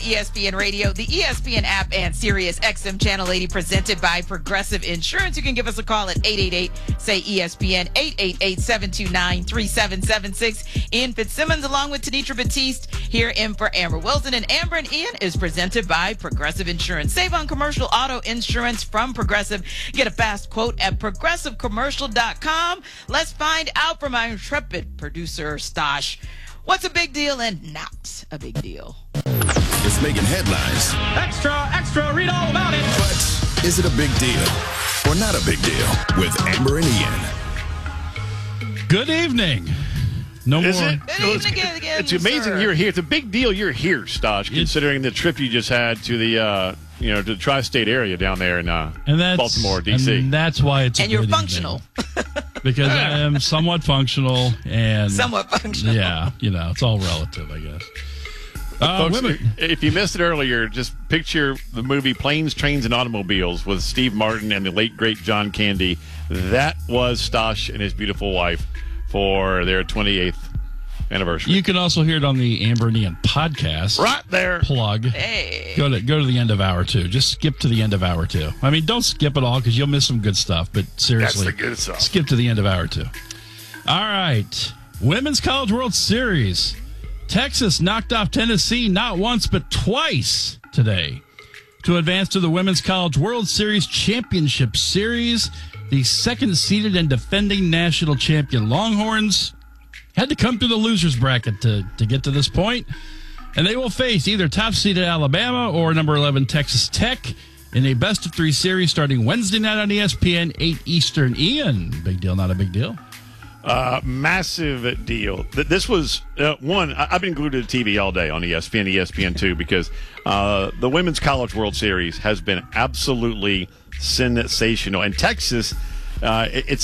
ESPN Radio, the ESPN app, and Sirius XM Channel 80, presented by Progressive Insurance. You can give us a call at 888-SAY-ESPN, 888-729-3776. Ian Fitzsimmons along with Tenitra Batiste here in for Amber Wilson. And Amber and Ian is presented by Progressive Insurance. Save on commercial auto insurance from Progressive. Get a fast quote at progressivecommercial.com. Let's find out from our intrepid producer, Stosh, what's a big deal and not a big deal. It's making headlines. Extra, read all about it. But is it a big deal or not a big deal with Amber and Ian? Good evening. No Is more. it? It's amazing you're here. It's a big deal you're here, Stosh, considering the trip you just had to the to the tri-state area down there in Baltimore, D.C. And that's why it's and you're functional. Because I am somewhat functional and Yeah, it's all relative, I guess. Folks, if you missed it earlier, just picture the movie Planes, Trains, and Automobiles with Steve Martin and the late, great John Candy. That was Stosh and his beautiful wife for their 28th anniversary. You can also hear it on the Amber and Ian podcast. Right there. Plug. Hey. Go to the end of hour 2. Just skip to the end of hour 2. I mean, don't skip it all because you'll miss some good stuff. But seriously, that's the good stuff. Skip to the end of hour 2. All right. Women's College World Series. Texas knocked off Tennessee not once but twice today to advance to the Women's College World Series Championship Series. The second-seeded and defending national champion Longhorns had to come through the losers bracket to get to this point, and they will face either top-seeded Alabama or number 11 Texas Tech in a best-of-3 series starting Wednesday night on ESPN, 8 Eastern. Ian, big deal, not a big deal? Massive deal. This was one. I've been glued to the TV all day on ESPN, ESPN2, because the Women's College World Series has been absolutely sensational. And Texas, it's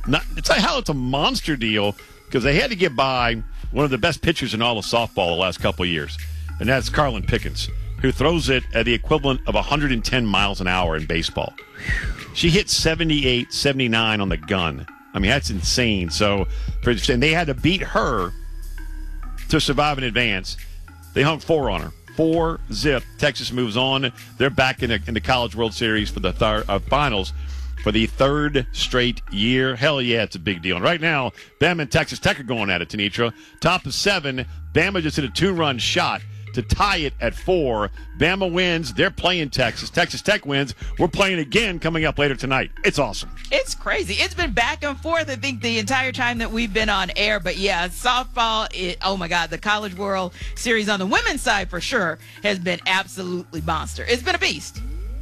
a monster deal because they had to get by one of the best pitchers in all of softball the last couple of years, and that's Carlin Pickens, who throws it at the equivalent of 110 miles an hour in baseball. She hit 78, 79 on the gun. I mean, that's insane. So, and they had to beat her to survive in advance. They hung 4 on her. 4-0. Texas moves on. They're back in the College World Series for the finals for the 3rd straight year. Hell yeah, it's a big deal. And right now, Bama and Texas Tech are going at it, Tenitra. Top of 7. Bama just hit a 2-run shot to tie it at 4. Bama wins. They're playing Texas. Texas Tech wins. We're playing again coming up later tonight. It's awesome. It's crazy. It's been back and forth, I think, the entire time that we've been on air. But, yeah, softball, oh, my God, the College World Series on the women's side for sure has been absolutely monster. It's been a beast.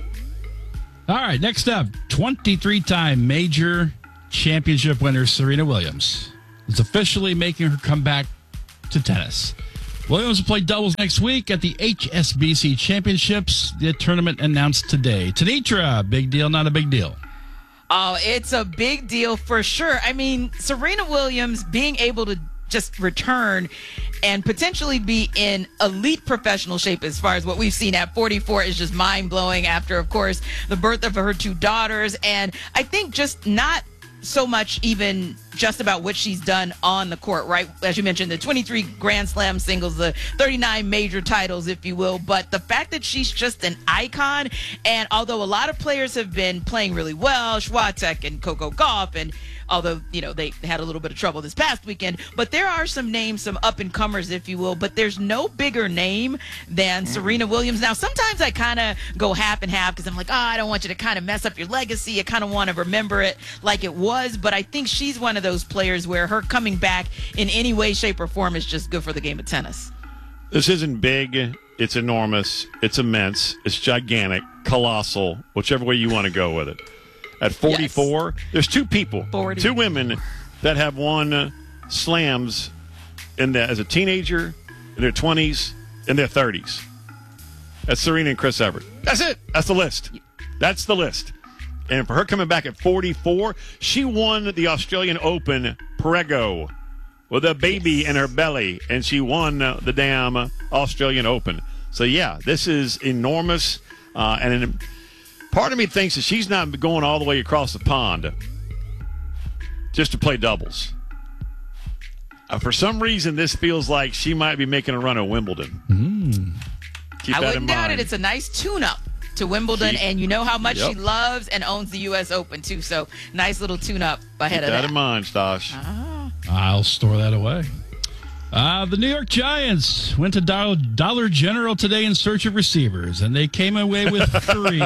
All right, next up, 23-time major championship winner Serena Williams is officially making her comeback to tennis. Williams will play doubles next week at the HSBC Championships. The tournament announced today. Tenitra, big deal, not a big deal? Oh, it's a big deal for sure. I mean, Serena Williams being able to just return and potentially be in elite professional shape as far as what we've seen at 44 is just mind-blowing after, of course, the birth of her 2 daughters. And I think just not so much even just about what she's done on the court, right? As you mentioned, the 23 Grand Slam singles, the 39 major titles, if you will, but the fact that she's just an icon, and although a lot of players have been playing really well, Swiatek and Coco Gauff, and although, they had a little bit of trouble this past weekend, but there are some names, some up-and-comers, if you will, but there's no bigger name than Serena Williams. Now, sometimes I kind of go half and half because I'm like, I don't want you to kind of mess up your legacy. I kind of want to remember it like it was, but I think she's one of those players where her coming back in any way, shape, or form is just good for the game of tennis. This isn't big. It's enormous. It's immense. It's gigantic, colossal, whichever way you want to go with it. At 44, yes. There's 2 people, 40. 2 women that have won slams as a teenager, in their 20s, in their 30s. That's Serena and Chris Evert. That's it. That's the list. That's the list. And for her coming back at 44, she won the Australian Open Prego with a baby in her belly, and she won the damn Australian Open. So, yeah, this is enormous. And part of me thinks that she's not going all the way across the pond just to play doubles. For some reason, this feels like she might be making a run at Wimbledon. Keep I that wouldn't in doubt mind. it. It's a nice tune-up to Wimbledon, and you know how much she loves and owns the U.S. Open, too. So nice little tune-up ahead of Keep that. that in mind, Stosh. I'll store that away. The New York Giants went to Dollar General today in search of receivers, and they came away with 3.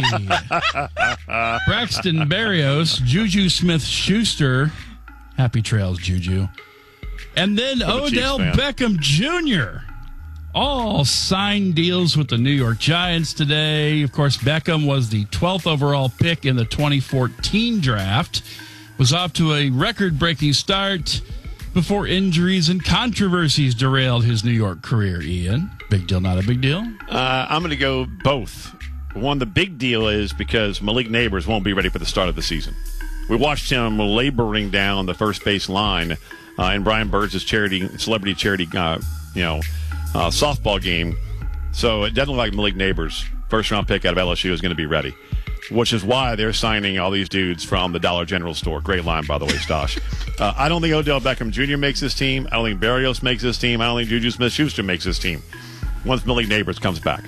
Braxton Berrios, Juju Smith-Schuster, happy trails, Juju, and then I'm a Chiefs Odell fan. Beckham Jr. All signed deals with the New York Giants today. Of course, Beckham was the 12th overall pick in the 2014 draft, was off to a record-breaking start before injuries and controversies derailed his New York career. Ian, big deal, not a big deal? I'm going to go both. One, the big deal is because Malik Neighbors won't be ready for the start of the season. We watched him laboring down the first base line in Brian Burns' celebrity charity, softball game. So it doesn't look like Malik Neighbors, first-round pick out of LSU, is going to be ready, which is why they're signing all these dudes from the Dollar General store. Great line, by the way, Stosh. I don't think Odell Beckham Jr. makes this team. I don't think Berrios makes this team. I don't think Juju Smith-Schuster makes this team once Malik Neighbors comes back.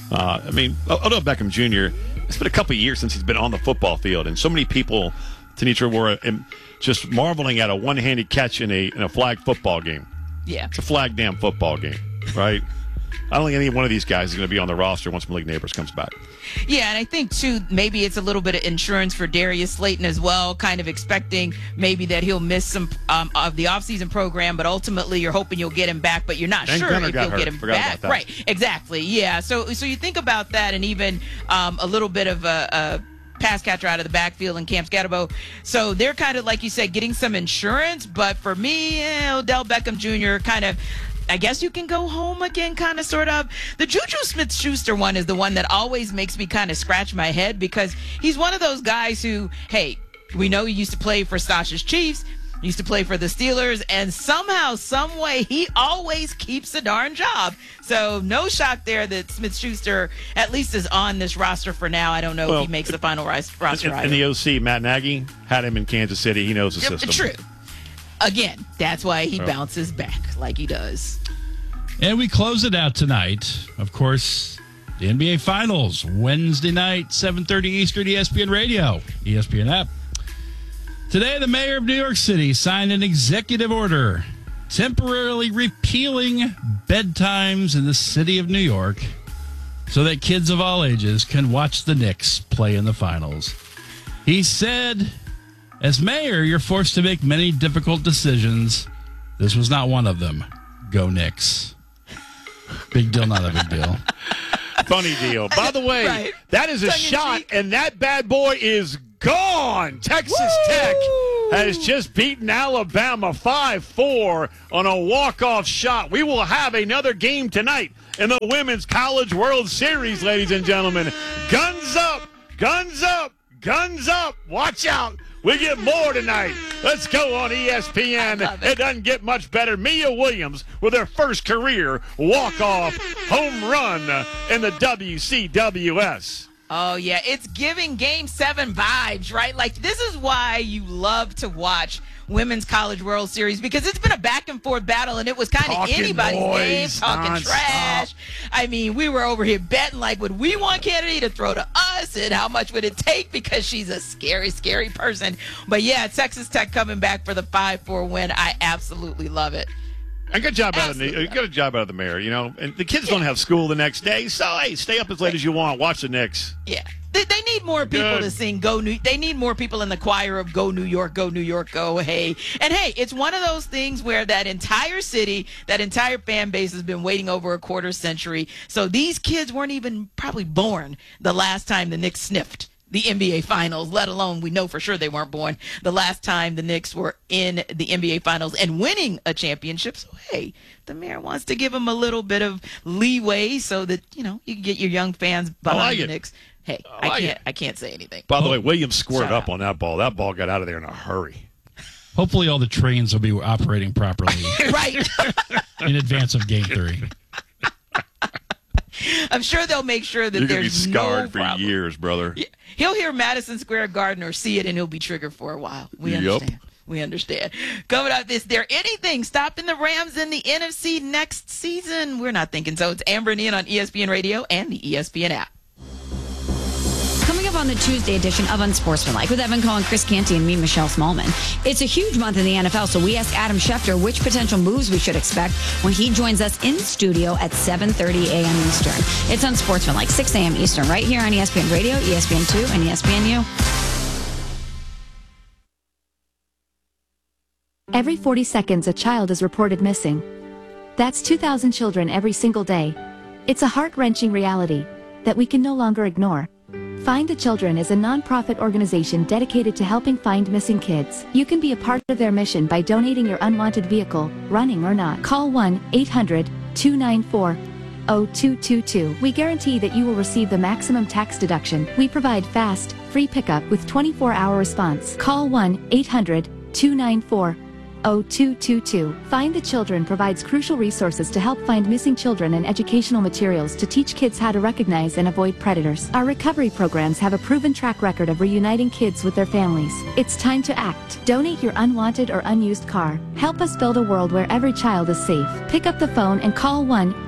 Odell Beckham Jr., it's been a couple of years since he's been on the football field, and so many people, Tanitra, were just marveling at a one-handed catch in a flag football game. Yeah. It's a flag damn football game, right? I don't think any one of these guys is going to be on the roster once Malik Neighbors comes back. Yeah, and I think, too, maybe it's a little bit of insurance for Darius Slayton as well, kind of expecting maybe that he'll miss some of the offseason program, but ultimately you're hoping you'll get him back, but you're not And sure Gunnar if got you'll hurt. get him Forgot back. about that. Right, exactly, yeah. So you think about that, and even a little bit of a pass catcher out of the backfield in Cam Scatterbo. So they're kind of, like you said, getting some insurance, but for me, Odell Beckham Jr. kind of, I guess you can go home again, kind of, sort of. The Juju Smith-Schuster one is the one that always makes me kind of scratch my head, because he's one of those guys who, hey, we know he used to play for Stosh's Chiefs, used to play for the Steelers, and somehow, some way, he always keeps a darn job. So no shock there that Smith-Schuster at least is on this roster for now. I don't know if he makes the final roster And either. the OC, Matt Nagy, had him in Kansas City. He knows the system. True. Again, that's why he bounces back like he does. And we close it out tonight. Of course, the NBA Finals, Wednesday night, 7:30 Eastern, ESPN Radio, ESPN app. Today, the mayor of New York City signed an executive order temporarily repealing bedtimes in the city of New York so that kids of all ages can watch the Knicks play in the finals. He said, as mayor, you're forced to make many difficult decisions. This was not one of them. Go Knicks. Big deal, not a big deal. Funny deal. By the way, Right. that is a Tongue in shot, cheek. and that bad boy is gone. Texas Tech has just beaten Alabama 5-4 on a walk-off shot. We will have another game tonight in the Women's College World Series, ladies and gentlemen. Guns up, guns up, guns up. Watch out. We get more tonight. Let's go on ESPN. I love it. It doesn't get much better. Mia Williams with her first career walk-off home run in the WCWS. Oh, yeah. It's giving Game 7 vibes, right? Like, this is why you love to watch Women's College World Series, because it's been a back-and-forth battle, and it was kind of Talking anybody's noise, game, talking nonstop. trash. I mean, we were over here betting, like, would we want Kennedy to throw to us, and how much would it take, because she's a scary, scary person. But, yeah, Texas Tech coming back for the 5-4 win. I absolutely love it. A good job out of the mayor, you know. And the kids don't have school the next day, so hey, stay up as late as you want. Watch the Knicks. Yeah. They need more people Good. to sing Go New. They need more people in the choir of Go New York, Go New York, Go Hey. And hey, it's one of those things where that entire city, that entire fan base has been waiting over a quarter century. So these kids weren't even probably born the last time the Knicks sniffed the NBA Finals, let alone we know for sure they weren't born the last time the Knicks were in the NBA Finals and winning a championship. So, hey, the mayor wants to give them a little bit of leeway so that, you know, you can get your young fans behind the Knicks. Hey, I can't say anything. By the way, Williams squared Shout up out. on that ball. That ball got out of there in a hurry. Hopefully all the trains will be operating properly Right. in advance of Game 3. I'm sure they'll make sure that You're going to be there's scarred no for problem. years, brother. Yeah. He'll hear Madison Square Garden or see it, and he'll be triggered for a while. We Yup. understand. We understand. Coming up, is there anything stopping the Rams in the NFC next season? We're not thinking so. It's Amber and Ian on ESPN Radio and the ESPN app. Coming up on the Tuesday edition of Unsportsmanlike with Evan Cohen, Chris Canty, and me, Michelle Smallman. It's a huge month in the NFL, so we asked Adam Schefter which potential moves we should expect when he joins us in studio at 7:30 a.m. Eastern. It's Unsportsmanlike, 6 a.m. Eastern, right here on ESPN Radio, ESPN2, and ESPNU. Every 40 seconds, a child is reported missing. That's 2,000 children every single day. It's a heart-wrenching reality that we can no longer ignore. Find the Children is a non-profit organization dedicated to helping find missing kids. You can be a part of their mission by donating your unwanted vehicle, running or not. Call 1-800-294-0222. We guarantee that you will receive the maximum tax deduction. We provide fast, free pickup with 24-hour response. Call 1-800-294-0222. Find the Children provides crucial resources to help find missing children and educational materials to teach kids how to recognize and avoid predators. Our recovery programs have a proven track record of reuniting kids with their families. It's time to act. Donate your unwanted or unused car. Help us build a world where every child is safe. Pick up the phone and call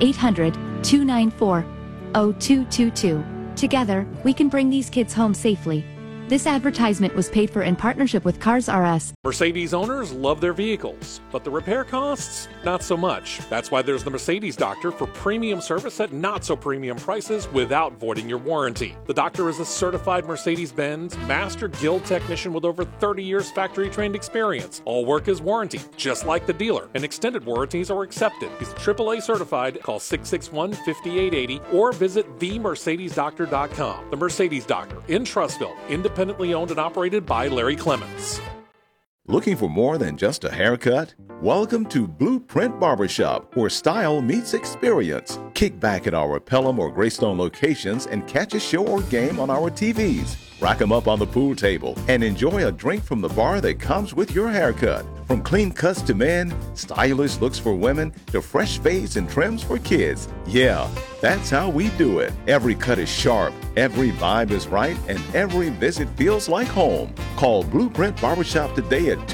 1-800-294-0222. Together, we can bring these kids home safely. This advertisement was paid for in partnership with Cars R Us. Mercedes owners love their vehicles, but the repair costs, not so much. That's why there's the Mercedes Doctor for premium service at not so premium prices without voiding your warranty. The Doctor is a certified Mercedes-Benz Master Guild technician with over 30 years factory-trained experience. All work is warranted, just like the dealer, and extended warranties are accepted. He's AAA certified. Call 661-5880 or visit themercedesdoctor.com. The Mercedes Doctor in Trussville, independently owned and operated by Larry Clements. Looking for more than just a haircut? Welcome to Blueprint Barbershop, where style meets experience. Kick back at our Pelham or Greystone locations and catch a show or game on our TVs. Rack them up on the pool table and enjoy a drink from the bar that comes with your haircut. From clean cuts to men, stylish looks for women, to fresh fades and trims for kids. Yeah, that's how we do it. Every cut is sharp, every vibe is right, and every visit feels like home. Call Blueprint Barbershop today at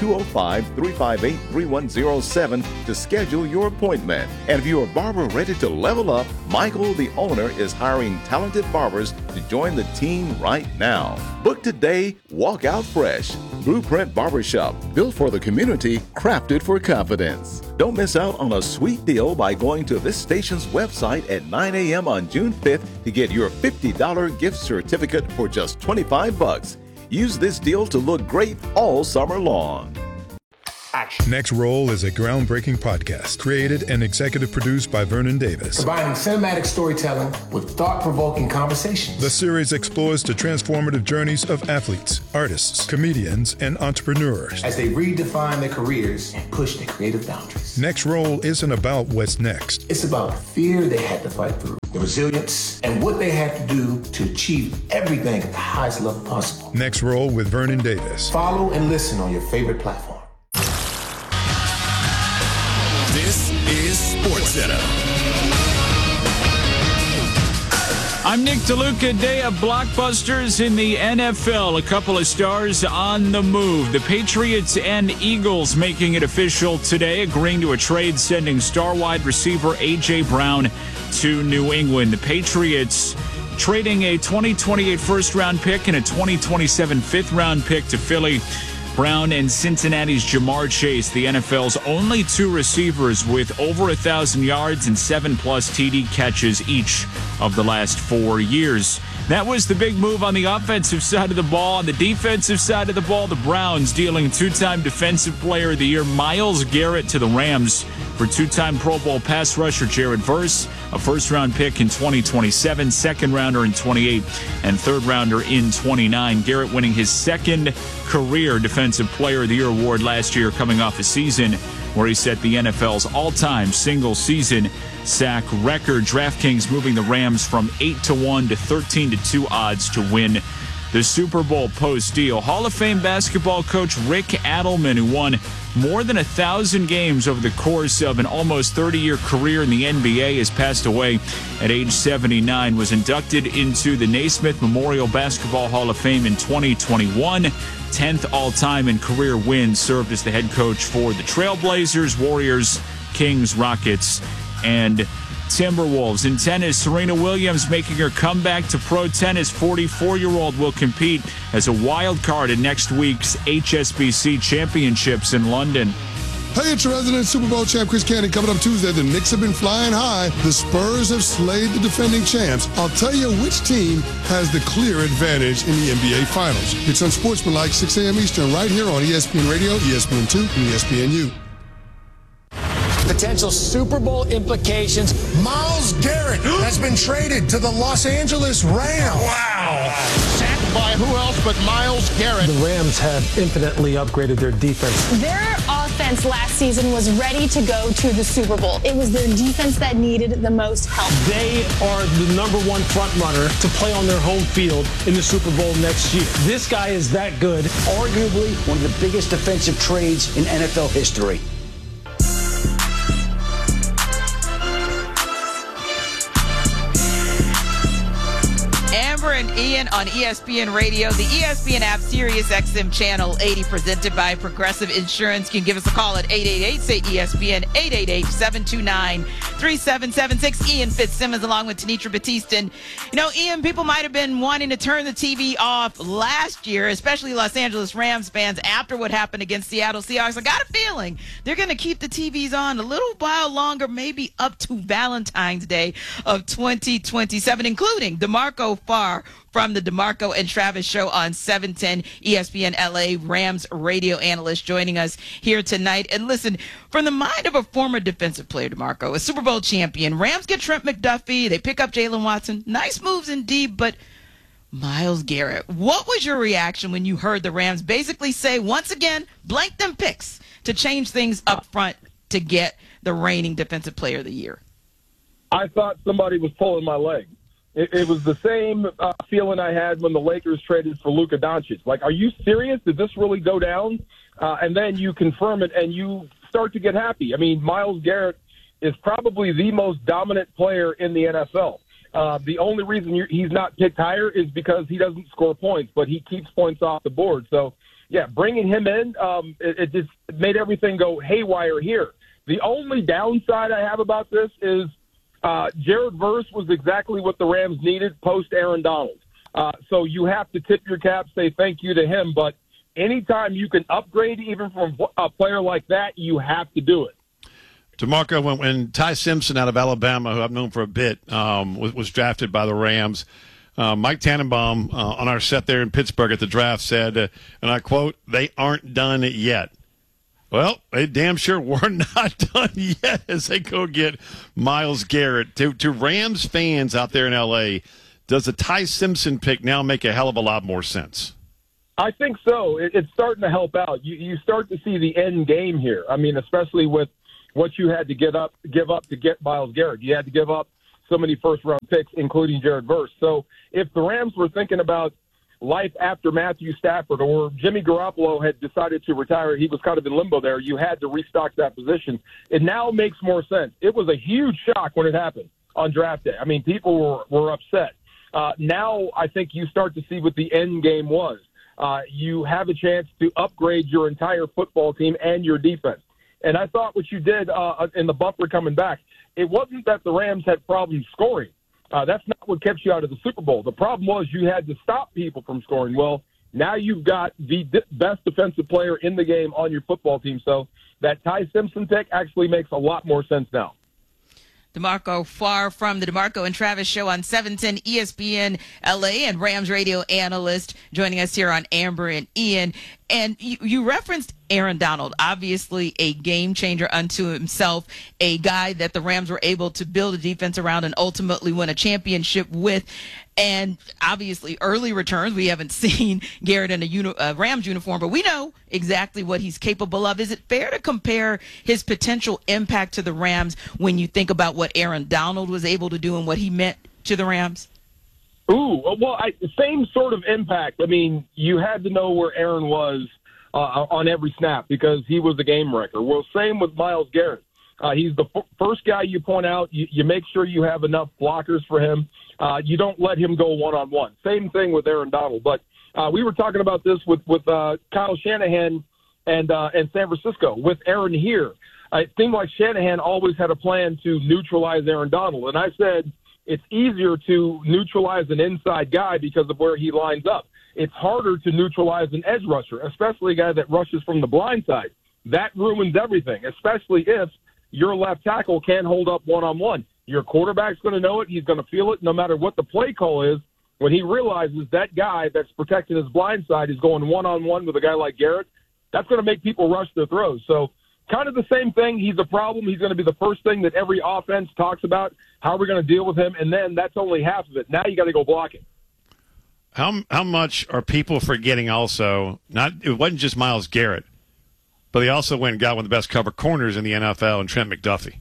205-358-3107 to schedule your appointment. And if you're a barber ready to level up, Michael, the owner, is hiring talented barbers to join the team right now. Book today, walk out fresh. Blueprint Barbershop, built for the community, crafted for confidence. Don't miss out on a sweet deal by going to this station's website at 9 a.m. on June 5th to get your $50 gift certificate for just $25. Use this deal to look great all summer long. Next Roll is a groundbreaking podcast created and executive produced by Vernon Davis. Combining cinematic storytelling with thought-provoking conversations. The series explores the transformative journeys of athletes, artists, comedians, and entrepreneurs as they redefine their careers and push their creative boundaries. Next Roll isn't about what's next. It's about the fear they had to fight through, the resilience, and what they had to do to achieve everything at the highest level possible. Next Roll with Vernon Davis. Follow and listen on your favorite platform. This is SportsCenter. I'm Nick DeLuca. Day of blockbusters in the NFL. A couple of stars on the move. The Patriots and Eagles making it official today, agreeing to a trade sending star wide receiver A.J. Brown to New England. The Patriots trading a 2028 first-round pick and a 2027 fifth-round pick to Philly. Brown and Cincinnati's Jamar Chase, the NFL's only two receivers with over 1,000 yards and 7+ TD catches each of the last 4 years. That was the big move on the offensive side of the ball. On the defensive side of the ball, the Browns dealing two-time Defensive Player of the Year Myles Garrett to the Rams for two-time Pro Bowl pass rusher Jared Verse, a first-round pick in 2027, second-rounder in 28, and third-rounder in 29. Garrett winning his second career Defensive Player of the Year award last year, coming off a season where he set the NFL's all-time single-season sack record. DraftKings moving the Rams from 8-1 to 13-2 odds to win the Super Bowl post-deal. Hall of Fame basketball coach Rick Adelman, who won more than 1,000 games over the course of an almost 30-year career in the NBA, has passed away at age 79, was inducted into the Naismith Memorial Basketball Hall of Fame in 2021. 10th all-time in career wins, served as the head coach for the Trailblazers, Warriors, Kings, Rockets, and Timberwolves. In tennis, Serena Williams making her comeback to pro tennis. 44-year-old will compete as a wild card in next week's HSBC Championships in London. Hey, it's your resident Super Bowl champ, Chris Canty. Coming up Tuesday, the Knicks have been flying high. The Spurs have slayed the defending champs. I'll tell you which team has the clear advantage in the NBA Finals. It's Unsportsmanlike, 6 a.m. Eastern, right here on ESPN Radio, ESPN2, and ESPNU. Potential Super Bowl implications. Myles Garrett has been traded to the Los Angeles Rams. Wow. Sacked by who else but Myles Garrett. The Rams have infinitely upgraded their defense. Their offense last season was ready to go to the Super Bowl. It was their defense that needed the most help. They are the number one front runner to play on their home field in the Super Bowl next year. This guy is that good. Arguably one of the biggest defensive trades in NFL history. Amber and Ian on ESPN Radio, the ESPN app, Sirius XM Channel 80, presented by Progressive Insurance. You can give us a call at 888-SAY-ESPN, 888-729-3776. Ian Fitzsimmons along with Tanitra Batiste. And, you know, Ian, people might have been wanting to turn the TV off last year, especially Los Angeles Rams fans, after what happened against Seattle Seahawks. I got a feeling they're going to keep the TVs on a little while longer, maybe up to Valentine's Day of 2027, including DeMarco Farr from the DeMarco and Travis Show on 710 ESPN LA, Rams radio analyst, joining us here tonight. And listen, from the mind of a former defensive player, DeMarco, a Super Bowl champion, Rams get Trent McDuffie, they pick up Jalen Watson. Nice moves indeed, but Myles Garrett, what was your reaction when you heard the Rams basically say, once again, blank them picks to change things up front to get the reigning defensive player of the year? I thought somebody was pulling my leg. It was the same feeling I had when the Lakers traded for Luka Doncic. Like, are you serious? Did this really go down? And then you confirm it, and you start to get happy. I mean, Myles Garrett is probably the most dominant player in the NFL. The only reason he's not picked higher is because he doesn't score points, but he keeps points off the board. So, yeah, bringing him in, it just made everything go haywire here. The only downside I have about this is Jared Verse was exactly what the Rams needed post Aaron Donald. So you have to tip your cap, say thank you to him. But anytime you can upgrade even from a player like that, you have to do it. DeMarco, when Ty Simpson out of Alabama, who I've known for a bit, was drafted by the Rams, Mike Tannenbaum on our set there in Pittsburgh at the draft said, and I quote, "They aren't done yet." Well, they damn sure were not done yet as they go get Myles Garrett. To Rams fans out there in L.A., does the Ty Simpson pick now make a hell of a lot more sense? I think so. It's starting to help out. You start to see the end game here. I mean, especially with what you had to give up to get Myles Garrett. You had to give up so many first-round picks, including Jared Verse. So if the Rams were thinking about life after Matthew Stafford or Jimmy Garoppolo had decided to retire, he was kind of in limbo there, you had to restock that position. It now makes more sense. It was a huge shock when it happened on draft day. I mean, people were upset. Now I think you start to see what the end game was. You have a chance to upgrade your entire football team and your defense. And I thought what you did in the bumper coming back, it wasn't that the Rams had problems scoring. That's not what kept you out of the Super Bowl. The problem was you had to stop people from scoring. Well, now you've got the best defensive player in the game on your football team. So that Ty Simpson pick actually makes a lot more sense now. DeMarco Farr from the DeMarco and Travis Show on 710 ESPN LA and Rams radio analyst joining us here on Amber and Ian. And you referenced Aaron Donald, obviously a game changer unto himself, a guy that the Rams were able to build a defense around and ultimately win a championship with. And obviously early returns, we haven't seen Garrett in a Rams uniform, but we know exactly what he's capable of. Is it fair to compare his potential impact to the Rams when you think about what Aaron Donald was able to do and what he meant to the Rams? Ooh, well, same sort of impact. I mean, you had to know where Aaron was on every snap because he was the game wrecker. Well, same with Myles Garrett. He's the first guy you point out. You make sure you have enough blockers for him. You don't let him go one-on-one. Same thing with Aaron Donald. But we were talking about this with Kyle Shanahan and San Francisco. With Aaron here, it seemed like Shanahan always had a plan to neutralize Aaron Donald. And I said it's easier to neutralize an inside guy because of where he lines up. It's harder to neutralize an edge rusher, especially a guy that rushes from the blind side. That ruins everything, especially if your left tackle can't hold up one-on-one. Your quarterback's going to know it. He's going to feel it no matter what the play call is. When he realizes that guy that's protecting his blind side is going one-on-one with a guy like Garrett, that's going to make people rush their throws. So kind of the same thing. He's a problem. He's going to be the first thing that every offense talks about. How are we going to deal with him? And then that's only half of it. Now you got to go block it. How much are people forgetting also, it wasn't just Myles Garrett, but they also went and got one of the best cover corners in the NFL, and Trent McDuffie.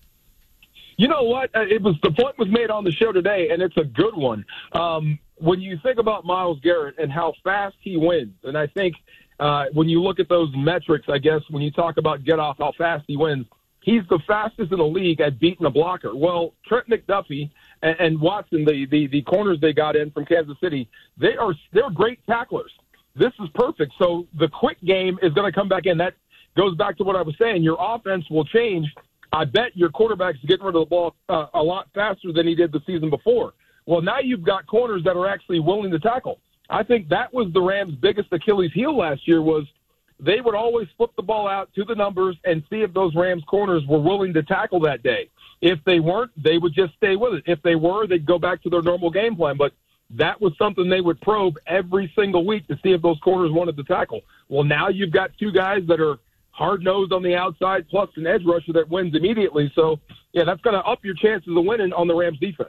You know what? The point was made on the show today, and it's a good one. When you think about Myles Garrett and how fast he wins, and I think when you look at those metrics, I guess, when you talk about get off, how fast he wins, he's the fastest in the league at beating a blocker. Well, Trent McDuffie and Watson, the corners they got in from Kansas City, they're great tacklers. This is perfect. So the quick game is going to come back in. That goes back to what I was saying. Your offense will change. I bet your quarterback's getting rid of the ball a lot faster than he did the season before. Well, now you've got corners that are actually willing to tackle. I think that was the Rams' biggest Achilles heel last year was they would always flip the ball out to the numbers and see if those Rams corners were willing to tackle that day. If they weren't, they would just stay with it. If they were, they'd go back to their normal game plan. But that was something they would probe every single week to see if those corners wanted to tackle. Well, now you've got two guys that are hard-nosed on the outside plus an edge rusher that wins immediately. So, yeah, that's going to up your chances of winning on the Rams defense.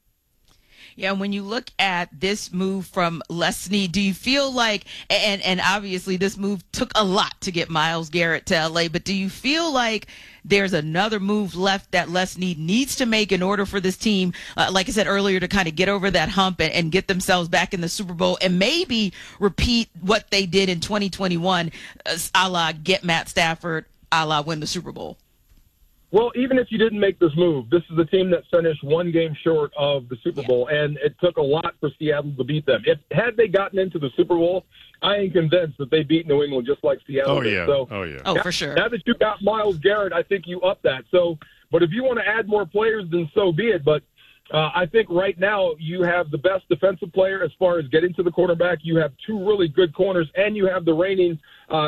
Yeah, when you look at this move from Les Snead, do you feel like, and obviously this move took a lot to get Myles Garrett to LA, but do you feel like there's another move left that Les Snead needs to make in order for this team, like I said earlier, to kind of get over that hump and get themselves back in the Super Bowl and maybe repeat what they did in 2021, a la get Matt Stafford, a la win the Super Bowl? Well, even if you didn't make this move, this is a team that finished one game short of the Super Bowl, and it took a lot for Seattle to beat them. Had they gotten into the Super Bowl, I am convinced that they beat New England just like Seattle did. Oh, for sure. Now that you got Myles Garrett, I think you up that. So, but if you want to add more players, then so be it. But I think right now you have the best defensive player as far as getting to the quarterback. You have two really good corners, and you have the reigning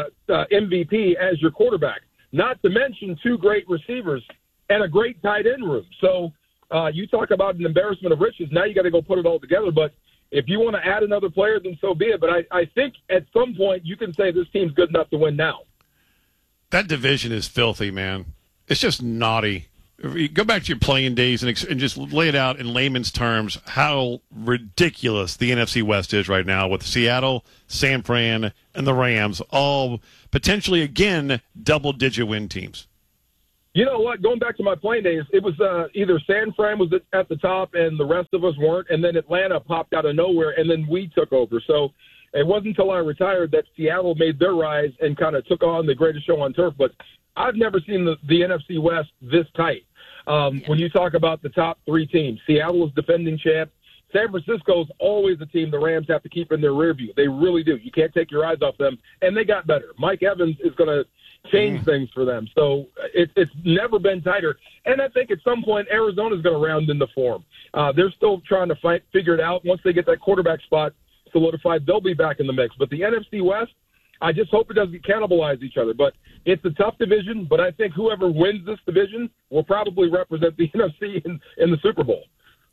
MVP as your quarterback. Not to mention two great receivers and a great tight end room. So you talk about an embarrassment of riches. Now you got to go put it all together. But if you want to add another player, then so be it. But I think at some point you can say this team's good enough to win now. That division is filthy, man. It's just naughty. Go back to your playing days and just lay it out in layman's terms how ridiculous the NFC West is right now with Seattle, San Fran, and the Rams all potentially, again, double-digit win teams. You know what? Going back to my playing days, it was either San Fran was at the top and the rest of us weren't, and then Atlanta popped out of nowhere, and then we took over. So it wasn't until I retired that Seattle made their rise and kind of took on the greatest show on turf. But I've never seen the NFC West this tight. When you talk about the top three teams, Seattle is defending champ. San Francisco is always a team the Rams have to keep in their rear view. They really do. You can't take your eyes off them, and they got better. Mike Evans is going to change things for them. So it's never been tighter. And I think at some point Arizona's going to round into form. They're still trying to figure it out. Once they get that quarterback spot solidified, they'll be back in the mix. But the NFC West, I just hope it doesn't cannibalize each other. But it's a tough division, but I think whoever wins this division will probably represent the NFC in the Super Bowl.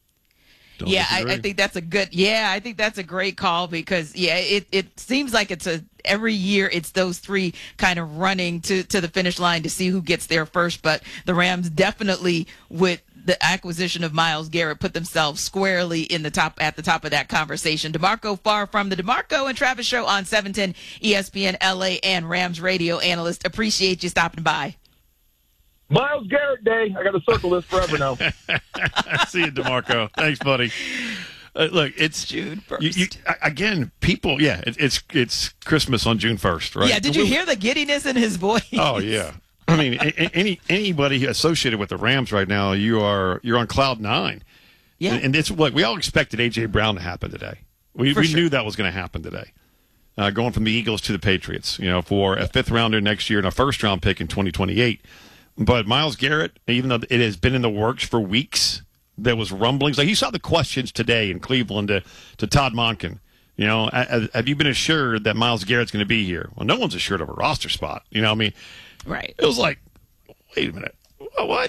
I think that's a good. Yeah, I think that's a great call because it seems like every year it's those three kind of running to the finish line to see who gets there first. But the Rams definitely, with the acquisition of Myles Garrett, put themselves squarely at the top of that conversation. DeMarco Farr from the DeMarco and Travis Show on 710 ESPN LA and Rams radio analyst. Appreciate you stopping by. Myles Garrett Day. I got to circle this forever now. See you, DeMarco. Thanks, buddy. Look, it's June 1st. Again, people. Yeah, it's Christmas on June 1st, right? Yeah. Did you hear the giddiness in his voice? Oh yeah. I mean, anybody associated with the Rams right now, you're on cloud 9. Yeah. And it's what we all expected A.J. Brown to happen today. We knew that was going to happen today. Going from the Eagles to the Patriots, for a 5th rounder next year and a 1st-round pick in 2028. But Myles Garrett, even though it has been in the works for weeks, there was rumblings. Like you saw the questions today in Cleveland to Todd Monken. Have you been assured that Myles Garrett's going to be here? Well, no one's assured of a roster spot. Right. It was like, wait a minute, what?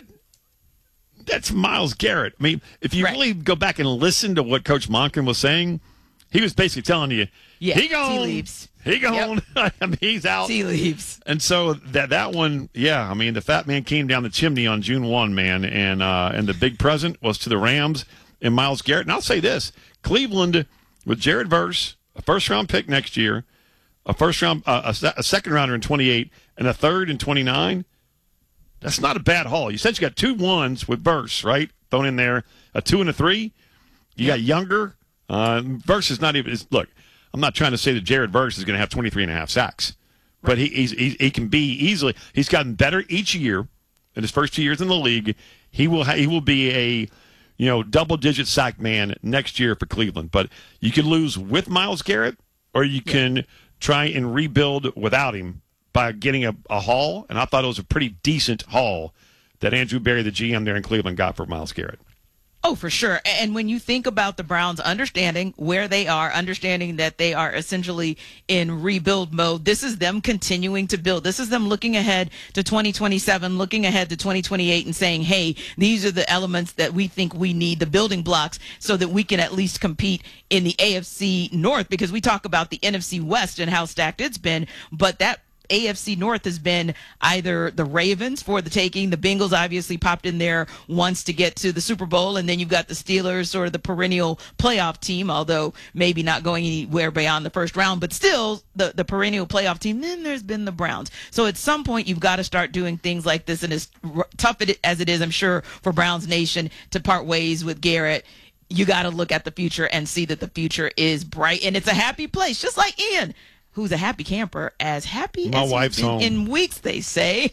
That's Myles Garrett. I mean, if you really go back and listen to what Coach Monken was saying, he was basically telling you, he gone. He leaves. He gone. Yep. I mean, he's out. He leaves. And so that one, yeah, I mean, the fat man came down the chimney on June 1, man, and the big present was to the Rams and Myles Garrett. And I'll say this, Cleveland with Jared Verse, a 1st-round pick next year, a 1st-round, a 2nd-rounder in 28, and a 3rd in 29, that's not a bad haul. You said you got 2 1s with Verse, right? Thrown in there, a 2 and a 3. You got Younger. Verse is not even. Look, I'm not trying to say that Jared Verse is going to have 23.5 sacks, but he can be easily. He's gotten better each year in his first 2 years in the league. He will be a double-digit sack man next year for Cleveland. But you can lose with Myles Garrett, or you can try and rebuild without him by getting a haul, and I thought it was a pretty decent haul that Andrew Berry, the GM there in Cleveland, got for Myles Garrett. Oh, for sure. And when you think about the Browns understanding where they are, understanding that they are essentially in rebuild mode, this is them continuing to build. This is them looking ahead to 2027, looking ahead to 2028 and saying, hey, these are the elements that we think we need, the building blocks, so that we can at least compete in the AFC North, because we talk about the NFC West and how stacked it's been, but that AFC North has been either the Ravens for the taking. The Bengals obviously popped in there once to get to the Super Bowl, and then you've got the Steelers, sort of the perennial playoff team, although maybe not going anywhere beyond the 1st round, but still the perennial playoff team. Then there's been the Browns. So at some point you've got to start doing things like this, and as tough as it is, I'm sure, for Browns Nation to part ways with Garrett, you got to look at the future and see that the future is bright, and it's a happy place, just like Ian, who's a happy camper, as happy My as wife's he's been home. in weeks, they say.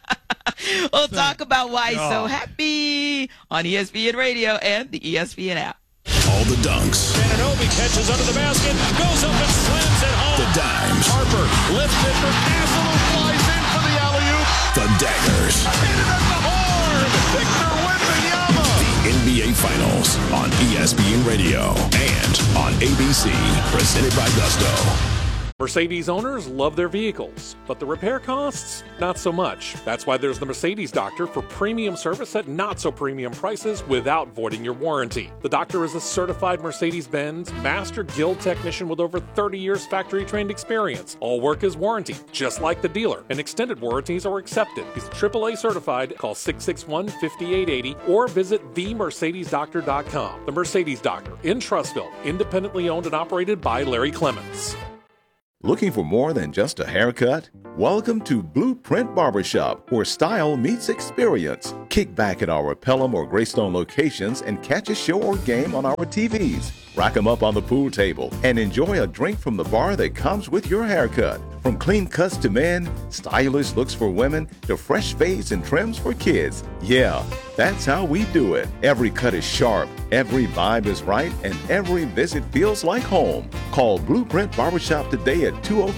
We'll talk about why he's so happy on ESPN Radio and the ESPN app. All the dunks. Ananobi catches under the basket, goes up and slams it home. The dimes. Harper lifts it for Castle, who flies in for the alley-oop. The daggers. Hit it at the horn. Victor Wembanyama. The NBA Finals on ESPN Radio and on ABC. Presented by Gusto. Mercedes owners love their vehicles, but the repair costs, not so much. That's why there's the Mercedes Doctor for premium service at not so premium prices without voiding your warranty. The doctor is a certified Mercedes-Benz Master Guild technician with over 30 years factory trained experience. All work is warranty, just like the dealer, and extended warranties are accepted. He's AAA certified. Call 661-5880 or visit themercedesdoctor.com. The Mercedes Doctor in Trussville, independently owned and operated by Larry Clements. Looking for more than just a haircut? Welcome to Blueprint Barbershop, where style meets experience. Kick back at our Pelham or Greystone locations and catch a show or game on our TVs. Rack them up on the pool table and enjoy a drink from the bar that comes with your haircut. From clean cuts to men, stylish looks for women, to fresh fades and trims for kids. Yeah, that's how we do it. Every cut is sharp, every vibe is right, and every visit feels like home. Call Blueprint Barbershop today at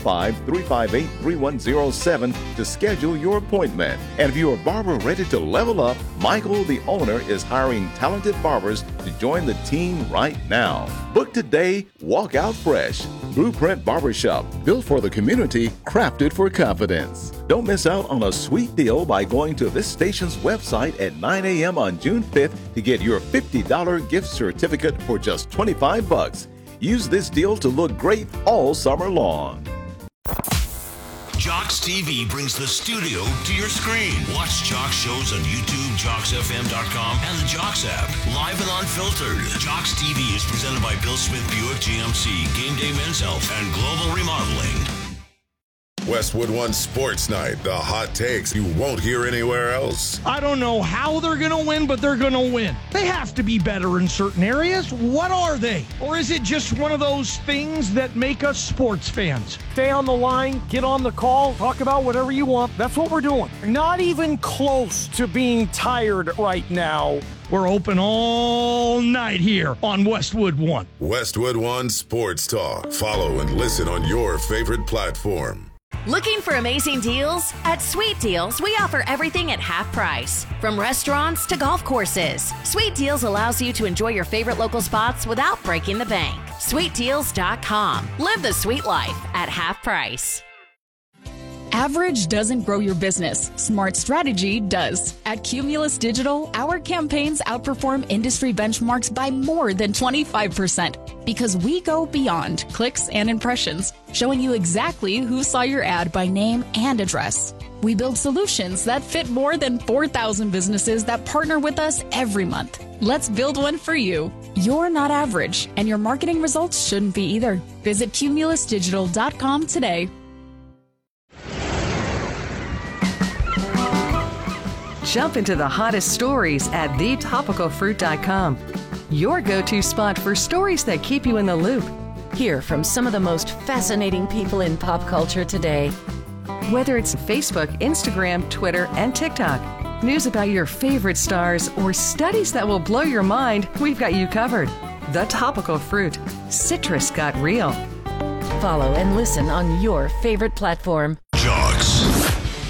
205-358-3107 to schedule your appointment. And if you're a barber ready to level up, Michael, the owner, is hiring talented barbers to join the team right now. Book today, walk out fresh. Blueprint Barbershop, built for the community, crafted for confidence. Don't miss out on a sweet deal by going to this station's website at 9 a.m. on June 5th to get your $50 gift certificate for just $25. Use this deal to look great all summer long. Jocks TV brings the studio to your screen. Watch Jocks shows on YouTube, JocksFM.com, and the Jocks app. Live and unfiltered. Jocks TV is presented by Bill Smith Buick GMC, Game Day Men's Health, and Global Remodeling. Westwood One Sports Night, the hot takes you won't hear anywhere else. I don't know how they're going to win, but they're going to win. They have to be better in certain areas. What are they? Or is it just one of those things that make us sports fans? Stay on the line, get on the call, talk about whatever you want. That's what we're doing. Not even close to being tired right now. We're open all night here on Westwood One. Westwood One Sports Talk. Follow and listen on your favorite platform. Looking for amazing deals? At Sweet Deals, we offer everything at half price. From restaurants to golf courses, Sweet Deals allows you to enjoy your favorite local spots without breaking the bank. SweetDeals.com. Live the sweet life at half price. Average doesn't grow your business. Smart strategy does. At Cumulus Digital, our campaigns outperform industry benchmarks by more than 25% because we go beyond clicks and impressions, showing you exactly who saw your ad by name and address. We build solutions that fit more than 4,000 businesses that partner with us every month. Let's build one for you. You're not average, and your marketing results shouldn't be either. Visit cumulusdigital.com today. Jump into the hottest stories at thetopicalfruit.com. Your go-to spot for stories that keep you in the loop. Hear from some of the most fascinating people in pop culture today. Whether it's Facebook, Instagram, Twitter, and TikTok, news about your favorite stars, or studies that will blow your mind, we've got you covered. The Topical Fruit. Citrus got real. Follow and listen on your favorite platform. Jocks.